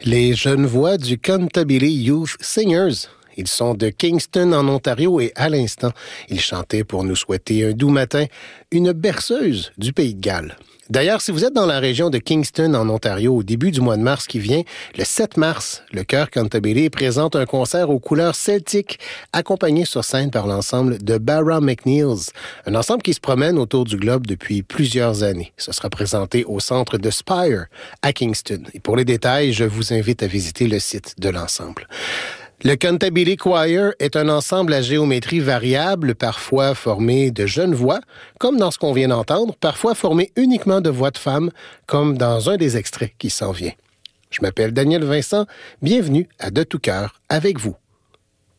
Les jeunes voix du Canterbury Youth Singers. Ils sont de Kingston en Ontario et à l'instant, ils chantaient pour nous souhaiter un doux matin, une berceuse du Pays de Galles. D'ailleurs, si vous êtes dans la région de Kingston en Ontario au début du mois de mars qui vient, le 7 mars, le chœur Canterbury présente un concert aux couleurs celtiques accompagné sur scène par l'ensemble de Barra McNeil's, un ensemble qui se promène autour du globe depuis plusieurs années. Ce sera présenté au centre de Spire à Kingston. Et pour les détails, je vous invite à visiter le site de l'ensemble. Le Canterbury Choir est un ensemble à géométrie variable, parfois formé de jeunes voix, comme dans ce qu'on vient d'entendre, parfois formé uniquement de voix de femmes, comme dans un des extraits qui s'en vient. Je m'appelle Daniel Vincent, bienvenue à De tout cœur avec vous.